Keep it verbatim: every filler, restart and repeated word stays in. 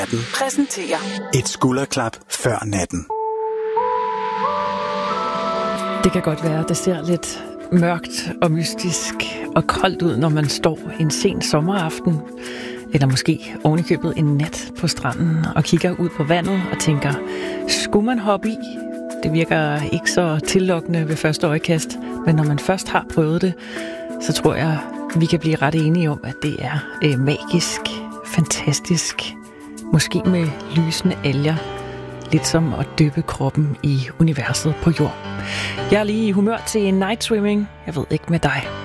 præsenterer et skulderklap før natten. Det kan godt være, at det ser lidt mørkt og mystisk og koldt ud, når man står en sen sommeraften, eller måske ovenikøbet en nat på stranden og kigger ud på vandet og tænker, skulle man hoppe i? Det virker ikke så tillokkende ved første øjekast, men når man først har prøvet det, så tror jeg, vi kan blive ret enige om, at det er øh, magisk, fantastisk, måske med lysende alger, lidt som at dyppe kroppen i universet på jord. Jeg er lige i humør til night swimming. Jeg ved ikke med dig.